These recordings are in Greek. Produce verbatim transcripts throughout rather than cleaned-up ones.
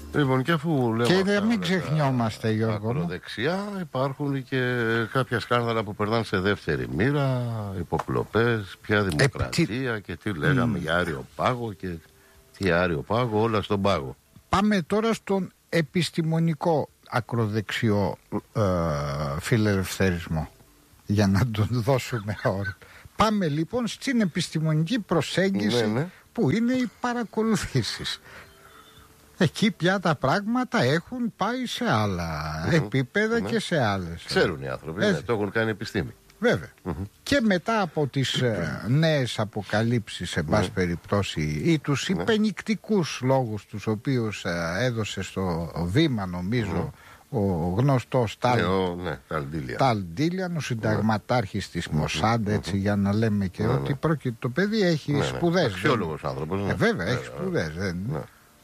Λοιπόν, και αφού λέμε. Και αυτά, δεν μην τα, ξεχνιόμαστε, τα, Γιώργο. Ακροδεξιά υπάρχουν και κάποια σκάνδαλα που περνάνε σε δεύτερη μοίρα, υποκλοπές, πια δημοκρατία ε, και τι λέγαμε mm. για Άριο Πάγο και τι Άριο Πάγο, όλα στον πάγο. Πάμε τώρα στον επιστημονικό ακροδεξιό ε, φιλελευθερισμό, για να τον δώσουμε όρο. Πάμε λοιπόν στην επιστημονική προσέγγιση, ναι, ναι. που είναι οι παρακολουθήσεις. Εκεί πια τα πράγματα έχουν πάει σε άλλα mm-hmm. επίπεδα mm-hmm. και σε άλλες. Ξέρουν οι άνθρωποι, ναι, το έχουν κάνει επιστήμη. Βέβαια. Mm-hmm. Και μετά από τις ε, νέες αποκαλύψεις, σε πάση mm-hmm. περιπτώσει, ή τους mm-hmm. υπενικτικούς λόγους τους οποίους ε, έδωσε στο βήμα, νομίζω, mm-hmm. ο γνωστός Ταλ Ντίλιαν, ο συνταγματάρχης mm-hmm. της Μοσάντ, έτσι, mm-hmm. για να λέμε και mm-hmm. ότι πρόκειται, το παιδί έχει mm-hmm. σπουδές. Αξιόλογος άνθρωπος. Ε, βέβαια, έχει σπουδές. Δεν... Mm-hmm.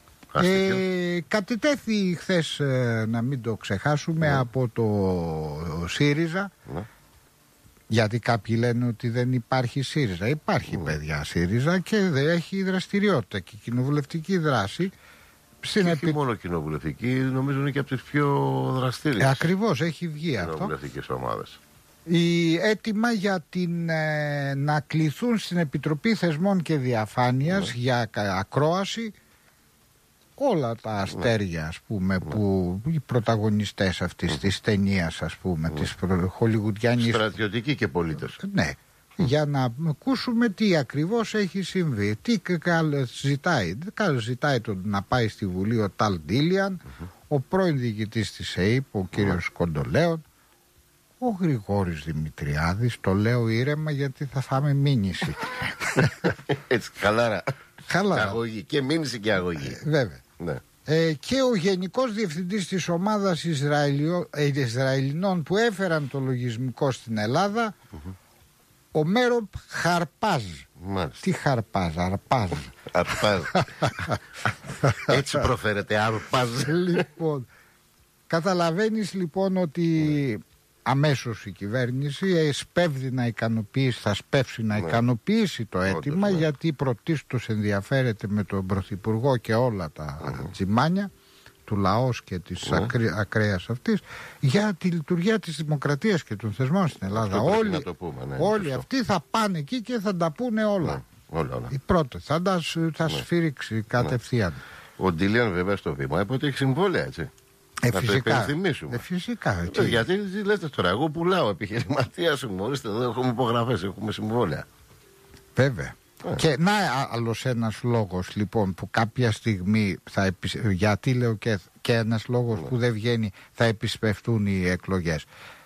Ε, κατετέθη χθες, ε, να μην το ξεχάσουμε, ναι. από το ΣΥΡΙΖΑ, ναι. γιατί κάποιοι λένε ότι δεν υπάρχει ΣΥΡΙΖΑ. Υπάρχει, ναι. παιδιά, ΣΥΡΙΖΑ και δεν έχει δραστηριότητα και κοινοβουλευτική δράση. Στην και επί... μόνο κοινοβουλευτική, νομίζω είναι και από τις πιο δραστήριες. Ε, ακριβώς, έχει βγει αυτό. Κοινοβουλευτικές ομάδες. Η έτοιμα για την, ε, να κληθούν στην Επιτροπή Θεσμών και Διαφάνειας, ναι. για ακρόαση όλα τα αστέρια, ναι. ας πούμε, ναι. που οι πρωταγωνιστές αυτής ναι. της ταινίας, ας πούμε, ναι. της χολιγουντιανής. Στρατιωτικοί και πολίτες. Ναι. Mm. Για να ακούσουμε τι ακριβώς έχει συμβεί. Τι ζητάει. Ζητάει τον να πάει στη Βουλή ο Ταλ Ντίλιαν, mm-hmm. ο πρώην διοικητής της ΕΕΠ, ο κύριος mm. Κοντολέων, ο Γρηγόρης Δημητριάδης. Το λέω ήρεμα γιατί θα φάμε μήνυση. Έτσι, χαλάρα. Χαλάρα. Αγωγή. Και μήνυση και αγωγή. Ε, βέβαια. Ναι. Ε, και ο γενικός διευθυντής της ομάδας Ισραηλιο, ε, Ισραηλινών που έφεραν το λογισμικό στην Ελλάδα, mm-hmm. ο Μέροπ Χαρπάζ. Μάλιστα. Τι Χαρπάζ, Αρπάζ. Αρπάζ. Έτσι προφέρεται, Αρπάζ. Λοιπόν, καταλαβαίνεις λοιπόν ότι αμέσως η κυβέρνηση εσπεύδει να ικανοποιήσει, θα σπεύσει να ναι. ικανοποιήσει το αίτημα, ναι. γιατί πρωτίστως ενδιαφέρεται με τον Πρωθυπουργό και όλα τα mm. τζιμάνια του λαός και της ναι. ακρι, ακραίας αυτής για τη λειτουργία της δημοκρατίας και των θεσμών στην Ελλάδα. Όλοι, πούμε, ναι, όλοι αυτοί θα πάνε εκεί και θα τα πούνε όλα. Ναι. όλα, όλα. Οι πρώτοι θα τα θα ναι. σφυρίξει κατευθείαν. Ναι. Ο Ντίλιαν βέβαια στο βήμα είπε έχει συμβόλαια, έτσι. Ε, να φυσικά. το υπενθυμίσουμε. Ε, φυσικά. Ε, γιατί λέτε τώρα, εγώ πουλάω επιχειρηματία σου, ορίστε εδώ έχουμε υπογραφές, έχουμε συμβόλαια. Βέβαια. Ε. Και να άλλος ένας λόγος λοιπόν που κάποια στιγμή θα επισ... γιατί λέω και, και ένας λόγος ναι. που δεν βγαίνει, θα επισπευτούν οι εκλογές.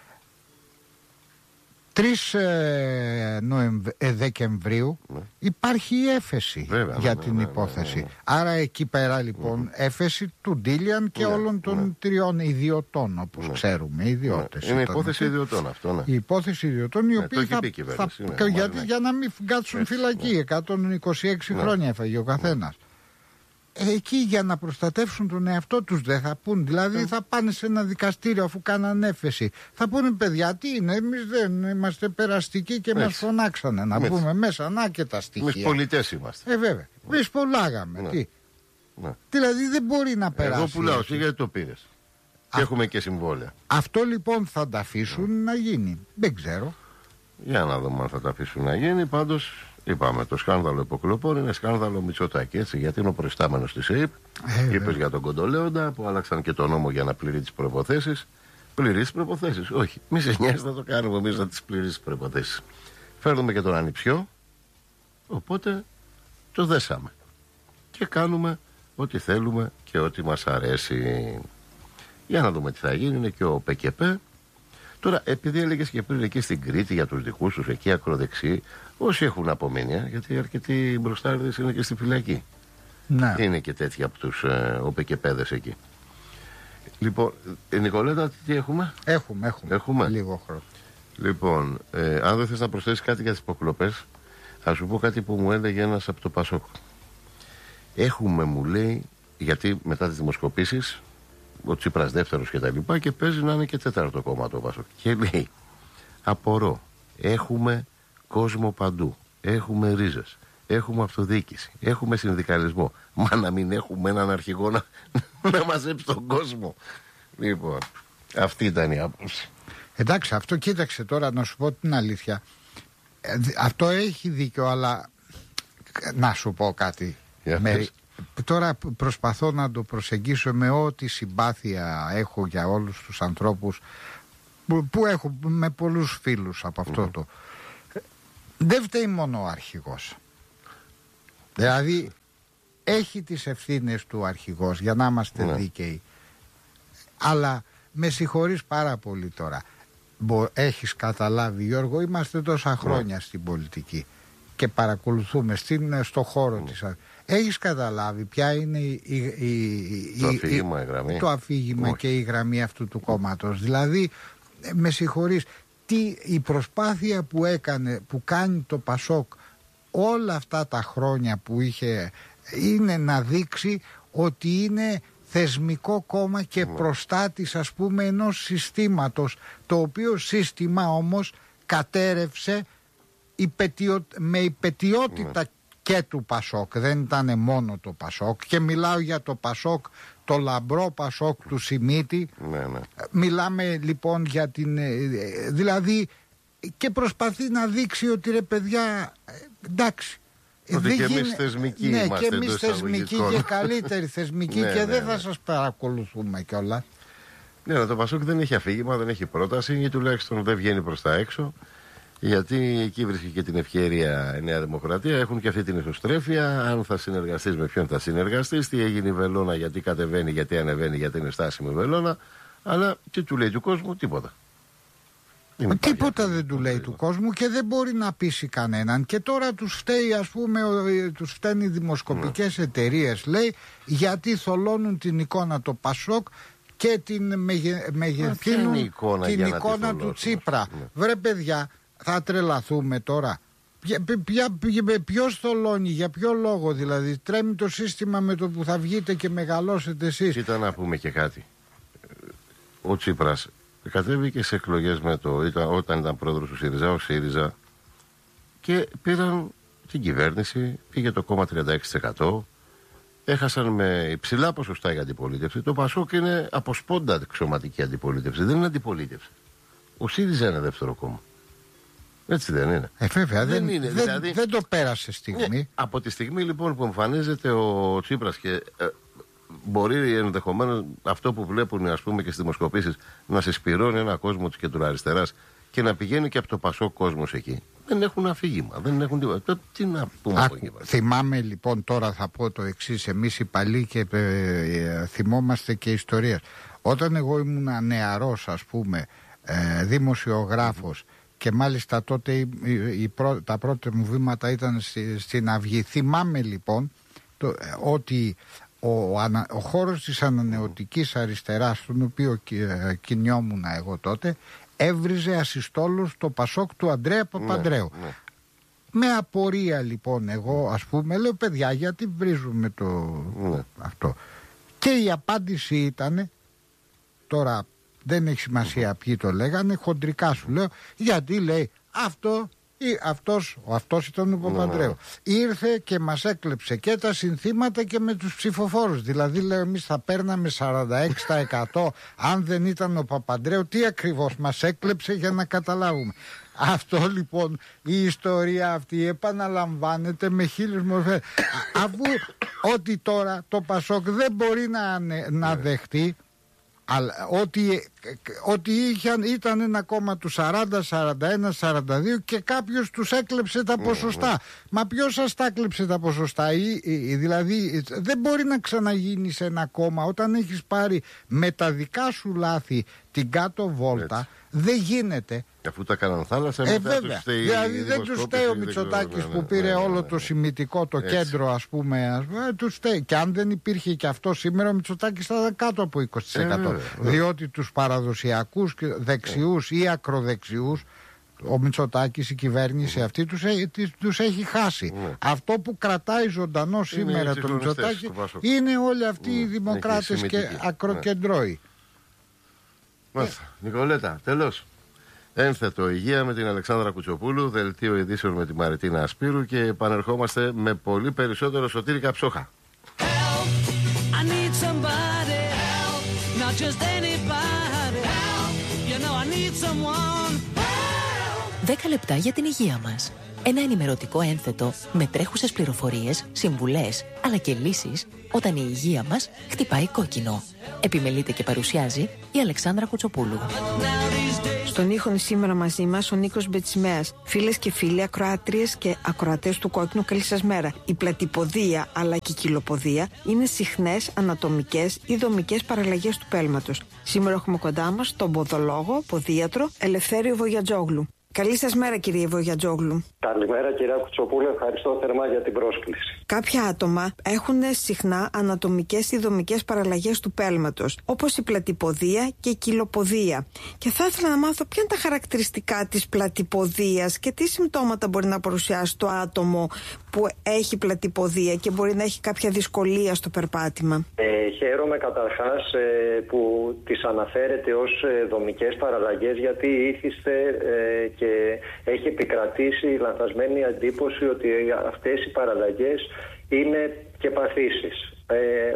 τρεις Νοεμβ... ε, Δεκεμβρίου ναι. υπάρχει η έφεση Βέβαια, για ναι, την ναι, υπόθεση. Ναι, ναι, ναι. Άρα εκεί πέρα λοιπόν mm-hmm. έφεση του Ντίλιαν και ναι, όλων των ναι. τριών ιδιωτών, όπως ναι. ξέρουμε, ιδιώτες. Ναι. Είναι ήταν, υπόθεση ιδιωτών αυτό, ναι. Η υπόθεση ιδιωτών οι ναι, οποίοι θα, θα, ναι, γιατί, ναι. για να μην κάτσουν Έτσι, φυλακή, ναι. εκατόν είκοσι έξι ναι. χρόνια έφαγε ο καθένας. Ναι. Εκεί για να προστατεύσουν τον εαυτό τους δεν θα πούν. Δηλαδή θα πάνε σε ένα δικαστήριο αφού κάναν έφεση. Θα πούνε παιδιά τι είναι, εμείς δεν είμαστε περαστικοί και μας φωνάξανε να μπούμε μέσα, να και τα στοιχεία. Εμείς πολιτές είμαστε. Ε βέβαια, εμείς πουλάγαμε. Ναι. Τι. Ναι. Δηλαδή δεν μπορεί να περάσει. Εγώ πουλάω, εσύ γιατί το πήρες. Και έχουμε και συμβόλαια. Αυτό λοιπόν θα τα αφήσουν ναι. να γίνει. Δεν ξέρω. Για να δούμε αν θα τα αφήσουν να γίνει. Πάντως είπαμε, το σκάνδαλο υποκλοπών είναι σκάνδαλο Μητσοτάκη, έτσι, γιατί είναι ο προϊστάμενος της ΕΕΠ. Ε, Είπες για τον Κοντολέοντα που άλλαξαν και τον νόμο για να πληρεί τις προϋποθέσεις. Πληρεί τις προϋποθέσεις. Όχι, μη σε νοιάζει, θα το κάνουμε εμείς να τις πληρεί τις προϋποθέσεις. Φέρνουμε και τον ανιψιό, οπότε το δέσαμε. Και κάνουμε ό,τι θέλουμε και ό,τι μας αρέσει. Για να δούμε τι θα γίνει. Είναι και ο ΠΚΠ. Τώρα, επειδή έλεγες και πριν εκεί στην Κρήτη για τους δικούς τους, εκεί ακροδεξιοί, όσοι έχουν απομείνει, γιατί αρκετοί μπροστάριδες είναι και στη φυλακή. Ναι. Είναι και τέτοιοι από τους ε, ΟΠΕΚΕΠέδες εκεί. Λοιπόν, ε, Νικολέτα, τι έχουμε? Έχουμε, έχουμε. έχουμε. Λίγο χρόνο. Λοιπόν, ε, αν δεν θες να προσθέσεις κάτι για τις υποκλοπές, θα σου πω κάτι που μου έλεγε ένας από το Πασόκ. Έχουμε, μου λέει, γιατί μετά τις δημοσκοπήσεις, ο Τσίπρας δεύτερος και τα λοιπά, και παίζει να είναι και τέταρτο κόμμα το Πασόκ. Και λέει, απορώ, έχουμε κόσμο παντού, έχουμε ρίζες, έχουμε αυτοδιοίκηση, έχουμε συνδικαλισμό. Μα να μην έχουμε έναν αρχηγό να, να μαζέψει τον κόσμο. Λοιπόν, αυτή ήταν η άποψη. Εντάξει, αυτό κοίταξε τώρα να σου πω την αλήθεια. Ε, αυτό έχει δίκιο, αλλά να σου πω κάτι. Με, τώρα προσπαθώ να το προσεγγίσω με ό,τι συμπάθεια έχω για όλους τους ανθρώπους που, που έχω με πολλούς φίλους από αυτό mm. το. Δεν φταίει μόνο ο αρχηγός. Δηλαδή έχει τις ευθύνες του αρχηγός, για να είμαστε mm. δίκαιοι. Αλλά με συγχωρείς πάρα πολύ τώρα. Έχεις καταλάβει, Γιώργο, είμαστε τόσα χρόνια mm. στην πολιτική και παρακολουθούμε στην, στο χώρο mm. της. Έχεις καταλάβει ποια είναι η, η, η, το αφήγημα, η, η γραμμή. Το αφήγημα και η γραμμή αυτού του κόμματος. Δηλαδή, με συγχωρείς, τι, η προσπάθεια που έκανε, που κάνει το Πασόκ όλα αυτά τα χρόνια που είχε, είναι να δείξει ότι είναι θεσμικό κόμμα και mm. προστάτης, ας πούμε, ενός συστήματος, το οποίο σύστημα όμως κατέρευσε υπετιο, με υπετιότητα mm. και του Πασόκ. Δεν ήταν μόνο το Πασόκ, και μιλάω για το Πασόκ, το λαμπρό Πασόκ του Σιμίτη. Ναι, ναι. Μιλάμε λοιπόν για την, δηλαδή, και προσπαθεί να δείξει ότι ρε παιδιά, εντάξει, ότι και εμείς θεσμικοί ναι, είμαστε, και εμείς θεσμικοί και καλύτεροι θεσμικοί και δεν θα σας παρακολουθούμε κιόλα. Ναι, το Πασόκ δεν έχει αφήγημα, δεν έχει πρόταση, ή τουλάχιστον δεν βγαίνει προς τα έξω. Γιατί εκεί βρίσκει και την ευκαιρία η Νέα Δημοκρατία. Έχουν και αυτή την εσωστρέφεια. Αν θα συνεργαστείς, με ποιον θα συνεργαστείς, τι έγινε η Βελόνα, γιατί κατεβαίνει, γιατί ανεβαίνει, γιατί είναι στάσιμη η Βελόνα. Αλλά τι του λέει του κόσμου, τίποτα. Δεν τίποτα δεν του λέει του κόσμου και δεν μπορεί να πείσει κανέναν. Και τώρα τους φταίει, ας πούμε, τους φταίνουν οι δημοσκοπικές ναι. εταιρείες, λέει, γιατί θολώνουν την εικόνα το Πασόκ και την μεγε, μεγεθύνουν εικόνα την εικόνα του Τσίπρα. Ναι. Βρε παιδιά, θα τρελαθούμε τώρα. Ποιος θολώνει, για ποιο λόγο δηλαδή? Τρέμει το σύστημα με το που θα βγείτε και μεγαλώσετε εσείς. Κοίτα να πούμε και κάτι. Ο Τσίπρας κατέβηκε σε εκλογές με το, ήταν, όταν ήταν πρόεδρος του ΣΥΡΙΖΑ, ο ΣΥΡΙΖΑ, και πήραν την κυβέρνηση, πήγε το κόμμα τριάντα έξι τοις εκατό, έχασαν με υψηλά ποσοστά για αντιπολίτευση. Το Πασόκ είναι από σπόντα αξιωματική αντιπολίτευση, δεν είναι αντιπολίτευση. Ο ΣΥΡΙΖΑ είναι δεύτερο κόμμα. Έτσι δεν είναι? Ε, βέβαια, δεν, δεν, είναι, δεν, δηλαδή, δεν το πέρασε στιγμή. Ναι, από τη στιγμή λοιπόν που εμφανίζεται ο Τσίπρας και ε, μπορεί ενδεχομένως αυτό που βλέπουν, ας πούμε, και στις δημοσκοπήσεις, να συσπηρώνει ένα κόσμο της κεντροαριστεράς και να πηγαίνει και από το Πασόκ κόσμος εκεί. Δεν έχουν αφήγημα, δεν έχουν τίποτα. Τι να πούμε από εκεί? Θυμάμαι λοιπόν, τώρα θα πω το εξής, εμείς οι παλιοί και ε, ε, θυμόμαστε και ιστορίες. Όταν εγώ ήμουν νεαρός, ας πούμε, ε, δημοσιογράφος, mm-hmm. και μάλιστα τότε η, η, η πρό, τα πρώτα μου βήματα ήταν στη, στην Αυγή. Θυμάμαι λοιπόν το, ε, ότι ο, ανα, ο χώρος της ανανεωτικής αριστεράς, στον οποίο κι, ε, κινιόμουν εγώ τότε, έβριζε ασυστόλους το Πασόκ του Ανδρέα Παπανδρέου. Ναι, ναι. Με απορία λοιπόν εγώ, ας πούμε, λέω, παιδιά, γιατί βρίζουμε το ναι. αυτό? Και η απάντηση ήταν, τώρα δεν έχει σημασία ποιοι το λέγανε, χοντρικά σου λέω, γιατί λέει αυτό ή αυτός, ο αυτός ήταν ο Παπανδρέου, ναι. ήρθε και μας έκλεψε και τα συνθήματα και με τους ψηφοφόρους. Δηλαδή λέω, εμείς θα παίρναμε σαράντα έξι τοις εκατό αν δεν ήταν ο Παπανδρέου. Τι ακριβώς μας έκλεψε, για να καταλάβουμε? Αυτό λοιπόν, η ιστορία αυτή επαναλαμβάνεται με χίλιες μορφές. Αφού ότι τώρα το Πασόκ δεν μπορεί να, να δεχτεί, αλλά ότι, ότι είχαν, ήταν ένα κόμμα του σαράντα, σαράντα ένα, σαράντα δύο και κάποιος τους έκλεψε τα ποσοστά. Mm-hmm. Μα ποιος σας τα έκλεψε τα ποσοστά? Ή, ή, δηλαδή δεν μπορεί να ξαναγίνει σε ένα κόμμα όταν έχεις πάρει με τα δικά σου λάθη την κάτω βόλτα. Έτσι. Δεν γίνεται. Αφού τα κάναν θάλασσα, ε, βέβαια. Τους στέει, δηλαδή δεν τους στέει ο Μητσοτάκης που πήρε ναι, ναι, όλο ναι, ναι, το σημητικό, το έτσι. Κέντρο, ας πούμε, ας πούμε, τους στέει. Και αν δεν υπήρχε και αυτό σήμερα, ο Μητσοτάκης θα ήταν κάτω από είκοσι τοις εκατό. Ε, βέβαια. Διότι τους παραδοσιακούς δεξιούς ε. ή ακροδεξιούς, ο Μητσοτάκης, η κυβέρνηση mm. αυτή τους, τους έχει χάσει. Mm. Αυτό που κρατάει ζωντανό σήμερα το Μητσοτάκη είναι όλοι αυτοί mm. οι δημοκράτες και ακροκεντρώοι. Μάλιστα. Νικολέτα, τέλος. Ένθετο υγεία με την Αλεξάνδρα Κουτσοπούλου, δελτίο ειδήσεων με τη Μαριτίνα Ασπύρου και επανερχόμαστε με πολύ περισσότερο Σωτήρη Καψόχα. Help, I need somebody. not just anybody. Help, you know I need someone. δέκα λεπτά για την υγεία μας. Ένα ενημερωτικό ένθετο με τρέχουσες πληροφορίες, συμβουλές, αλλά και λύσεις όταν η υγεία μας χτυπάει κόκκινο. Επιμελείται και παρουσιάζει η Αλεξάνδρα Κουτσοπούλου. Στον ήχο σήμερα μαζί μας ο Νίκος Μπετσιμέας. Φίλες και φίλοι, ακροάτριες και ακροατές του Κόκκινου, καλή σας μέρα. Η πλατυποδία αλλά και η κυλοποδία είναι συχνές ανατομικές ή δομικές παραλλαγές του πέλματος. Σήμερα έχουμε κοντά μας τον ποδολόγο, ποδίατρο Ελευθέριο Βογιατζόγλου. Καλή σας μέρα, κύριε Βογιατζόγλου. Καλημέρα, κυρία Κουτσοπούλου. Ευχαριστώ θερμά για την πρόσκληση. Κάποια άτομα έχουν συχνά ανατομικές ή δομικές παραλλαγές του πέλματος, όπως η πλατυποδία και η κυλοποδία. Και θα ήθελα να μάθω ποια είναι τα χαρακτηριστικά της πλατυποδίας και τι συμπτώματα μπορεί να παρουσιάσει το άτομο που έχει πλατυποδία και μπορεί να έχει κάποια δυσκολία στο περπάτημα. Ε, χαίρομαι καταρχάς ε, που τις αναφέρετε ως ε, δομικές παραλλαγές, γιατί ήθιστε ε, και έχει επικρατήσει η λανθασμένη εντύπωση ότι αυτές οι παραλλαγές είναι και παθήσεις. Ε,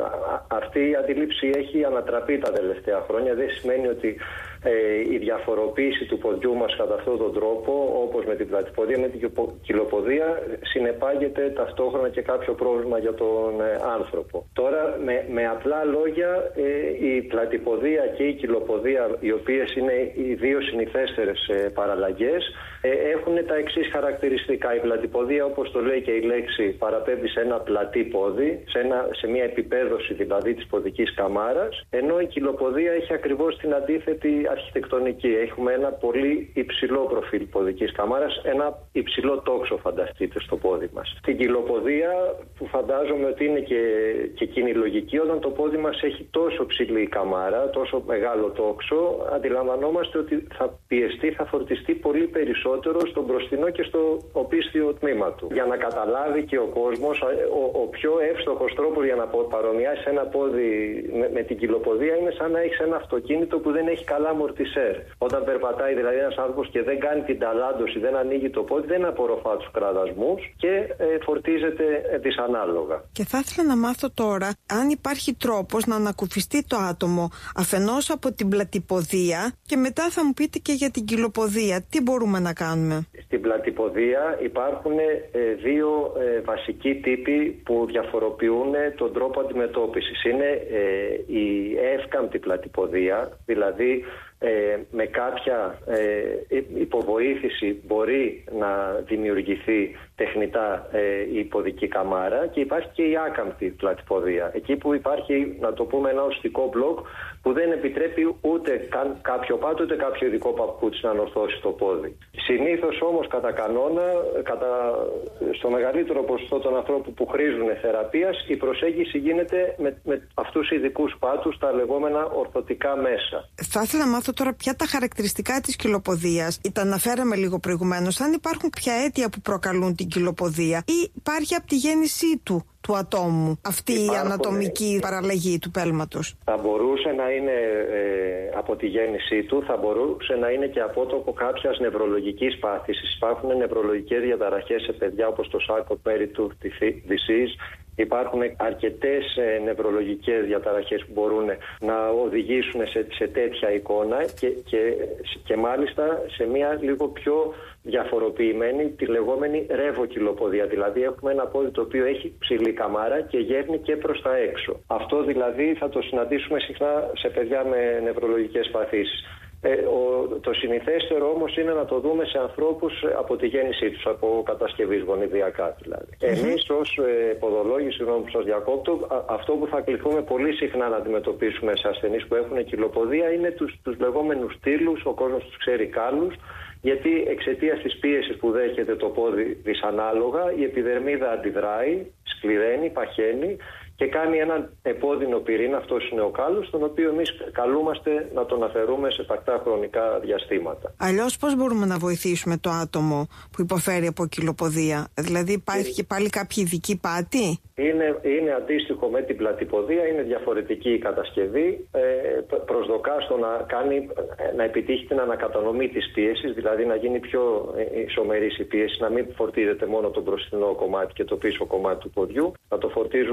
αυτή η αντίληψη έχει ανατραπεί τα τελευταία χρόνια. Δεν σημαίνει ότι ε, η διαφοροποίηση του ποδιού μας κατά αυτόν τον τρόπο, όπως με την πλατυποδία, με την κυλοποδία, συνεπάγεται ταυτόχρονα και κάποιο πρόβλημα για τον ε, άνθρωπο. Τώρα, με, με απλά λόγια, ε, η πλατυποδία και η κυλοποδία, οι οποίες είναι οι δύο συνηθέστερες ε, παραλλαγές, ε, έχουν τα εξής χαρακτηριστικά. Η πλατυποδία, όπως το λέει και η λέξη, παραπέμπει σε ένα πλατή πόδι, σε, ένα, σε μια επιπέδωση δηλαδή της ποδικής καμάρας, ενώ η κυλοποδία έχει ακριβώς την αντίθετη αρχιτεκτονική. Έχουμε ένα πολύ υψηλό προφίλ ποδικής καμάρας, ένα υψηλό τόξο, φανταστείτε, στο πόδι μας. Στην κυλοποδία, που φαντάζομαι ότι είναι και, και εκείνη η λογική, όταν το πόδι μας έχει τόσο ψηλή καμάρα, τόσο μεγάλο τόξο, αντιλαμβανόμαστε ότι θα πιεστεί, θα φορτιστεί πολύ περισσότερο στο μπροστινό και στο οπίσθιο τμήμα του. Για να καταλάβει και ο κόσμος, ο, ο πιο εύστοχος τρόπος για να παρομοιάσει ένα πόδι με, με την κυλοποδία είναι σαν να έχει ένα αυτοκίνητο που δεν έχει καλά μορτισέρ. Όταν περπατάει δηλαδή ένας άνθρωπος και δεν κάνει την ταλάντωση, δεν ανοίγει το πόδι, δεν απορροφά τους κραδασμούς και ε, φορτίζεται ε, δυσανάλογα. Και θα ήθελα να μάθω τώρα αν υπάρχει τρόπος να ανακουφιστεί το άτομο αφενός από την πλατυποδία και μετά θα μου πείτε και για την κυλοποδία. Τι μπορούμε να κάνουμε? Στην πλατυποδία υπάρχουν ε, δύο ε, βασικοί τύποι που διαφοροποιούν τον τρόπο αντιμετώπισης. Είναι ε, η εύκαμπτη πλατυποδία, δηλαδή ε, με κάποια ε, υποβοήθηση μπορεί να δημιουργηθεί τεχνητά ε, η ποδική καμάρα, και υπάρχει και η άκαμπτη πλατυποδία. Εκεί που υπάρχει, να το πούμε, ένα οστικό μπλοκ που δεν επιτρέπει ούτε καν κάποιο πάτο ούτε κάποιο ειδικό παπούτσι να ανορθώσει το πόδι. Συνήθως όμως, κατά κανόνα, κατά, στο μεγαλύτερο ποσοστό των ανθρώπων που χρήζουν θεραπείας, η προσέγγιση γίνεται με, με αυτούς τους ειδικούς πάτους, τα λεγόμενα ορθωτικά μέσα. Θα ήθελα να μάθω τώρα ποια τα χαρακτηριστικά της κυλοποδίας. Τα αναφέραμε λίγο προηγουμένως. Αν υπάρχουν ποια αίτια που προκαλούν την κυλοποδία, ή υπάρχει από τη γέννησή του του ατόμου αυτή Υπάρχουν, η ανατομική παραλλαγή του πέλματος? Θα μπορούσε να είναι ε, από τη γέννησή του, θα μπορούσε να είναι και απότοκο κάποιας νευρολογικής πάθησης. Υπάρχουν νευρολογικές διαταραχές σε παιδιά, όπως το Charcot-Marie-Tooth disease. Υπάρχουν αρκετές ε, νευρολογικές διαταραχές που μπορούν να οδηγήσουν σε, σε τέτοια εικόνα και, και, και μάλιστα σε μια λίγο πιο διαφοροποιημένη, τη λεγόμενη ρεύοκυλοποδία. Δηλαδή έχουμε ένα πόδι το οποίο έχει ψηλή καμάρα και γέρνει και προς τα έξω. Αυτό δηλαδή θα το συναντήσουμε συχνά σε παιδιά με νευρολογικές παθήσεις. Ε, ο, το συνηθέστερο όμως είναι να το δούμε σε ανθρώπους από τη γέννησή τους, από κατασκευής γονιδιακά δηλαδή. Mm-hmm. Εμείς ως ε, ποδολόγοι, συγγνώμη που σας διακόπτω, α, αυτό που θα κληθούμε πολύ συχνά να αντιμετωπίσουμε σε ασθενείς που έχουν κυλοποδία είναι τους, τους λεγόμενους στήλους, ο κόσμος τους ξέρει κάλους, γιατί εξαιτίας της πίεσης που δέχεται το πόδι δυσανάλογα, η επιδερμίδα αντιδράει, σκληραίνει, παχαίνει και κάνει έναν επώδυνο πυρήνα, αυτός είναι ο κάλος, τον οποίο εμείς καλούμαστε να τον αφαιρούμε σε τακτά χρονικά διαστήματα. Αλλιώς πώς μπορούμε να βοηθήσουμε το άτομο που υποφέρει από κυλοποδία? Δηλαδή υπάρχει και πάλι κάποια ειδική πάτη? Είναι, είναι αντίστοιχο με την πλατυποδία, είναι διαφορετική η κατασκευή. Ε, προσδοκά στο να, κάνει, να επιτύχει την ανακατανομή της πίεσης, δηλαδή να γίνει πιο ισομερής η πίεση, να μην φορτίζεται μόνο το μπροστινό κομμάτι και το πίσω κομμάτι του ποδιού, να το φορτίζουμε συνολικά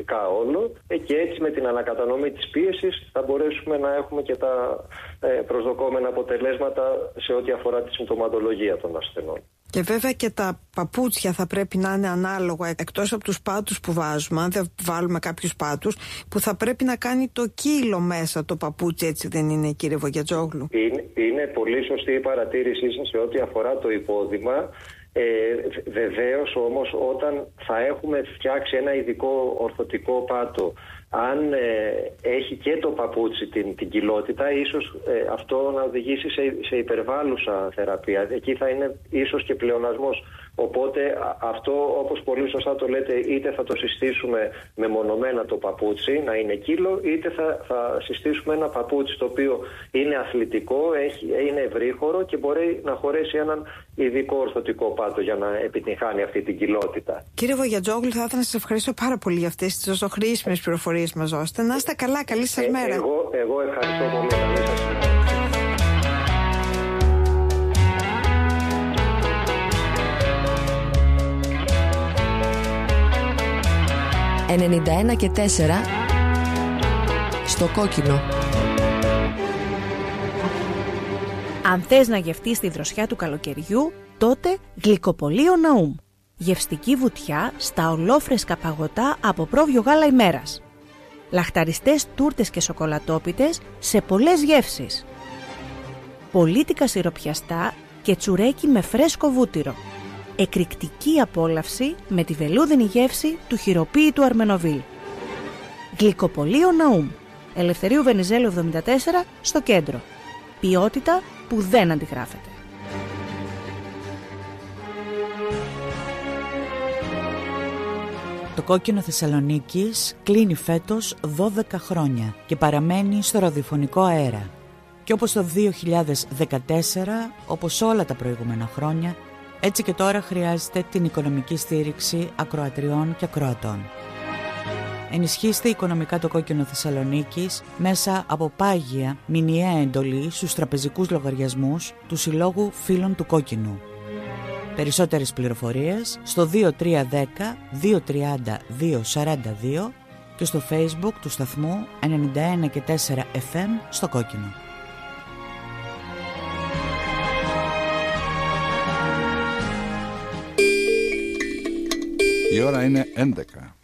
συνολικά όλο ε, και έτσι με την ανακατανομή της πίεσης θα μπορέσουμε να έχουμε και τα ε, προσδοκόμενα αποτελέσματα σε ό,τι αφορά τη συμπτωματολογία των ασθενών. Και βέβαια και τα παπούτσια θα πρέπει να είναι ανάλογα, εκτός από τους πάτους που βάζουμε, αν δεν βάλουμε κάποιους πάτους, που θα πρέπει να κάνει το κύλο μέσα το παπούτσι, έτσι δεν είναι, κύριε Βογιατζόγλου? Είναι, είναι πολύ σωστή η παρατήρησή σας σε ό,τι αφορά το υπόδημα. Ε, βεβαίως όμως όταν θα έχουμε φτιάξει ένα ειδικό ορθωτικό πάτο, αν ε, έχει και το παπούτσι την, την κοιλότητα, ίσως ε, αυτό να οδηγήσει σε, σε υπερβάλλουσα θεραπεία. Εκεί θα είναι ίσως και πλεονασμός. Οπότε αυτό, όπως πολύ σωστά το λέτε, είτε θα το συστήσουμε μεμονωμένα το παπούτσι να είναι κύλο, είτε θα, θα συστήσουμε ένα παπούτσι το οποίο είναι αθλητικό, έχει, είναι ευρύχωρο και μπορεί να χωρέσει έναν ειδικό ορθωτικό πάτο για να επιτυγχάνει αυτή την κοιλότητα. Κύριε Βογιατζόγλου, θα ήθελα να σας ευχαριστώ πάρα πολύ για αυτές τις τόσο χρήσιμες πληροφορίες μας δώσετε. Να είστε καλά, καλή σας ε, μέρα. Εγώ, εγώ ευχαριστώ πολύ. Καλή σας μέρα. ενενήντα ένα και τέσσερα στο κόκκινο. Αν θες να γευτείς τη δροσιά του καλοκαιριού, τότε γλυκοπολείο Ναούμ. Γευστική βουτιά στα ολόφρεσκα παγωτά από πρόβιο γάλα ημέρας. Λαχταριστές τούρτες και σοκολατόπιτες σε πολλές γεύσεις. Πολίτικα σιροπιαστά και τσουρέκι με φρέσκο βούτυρο. Εκρηκτική απόλαυση με τη βελούδινη γεύση του χειροποίητου Αρμενοβίλ. Γλυκοπολείο Ναούμ. Ελευθερίου Βενιζέλου εβδομήντα τέσσερα στο κέντρο. Ποιότητα που δεν αντιγράφεται. Το Κόκκινο Θεσσαλονίκης κλείνει φέτος δώδεκα χρόνια και παραμένει στο ραδιοφωνικό αέρα. Και όπως το δύο χιλιάδες δεκατέσσερα, όπως όλα τα προηγούμενα χρόνια, έτσι και τώρα χρειάζεται την οικονομική στήριξη ακροατριών και ακροατών. Ενισχύστε οικονομικά το Κόκκινο Θεσσαλονίκης μέσα από πάγια μηνιαία εντολή στους τραπεζικούς λογαριασμούς του Συλλόγου Φίλων του Κόκκινου. Περισσότερες πληροφορίες στο δύο τρία ένα μηδέν δύο τρία μηδέν δύο τέσσερα δύο και στο Facebook του σταθμού ενενήντα ένα και τέσσερα εφ εμ στο Κόκκινο. Η ώρα είναι έντεκα.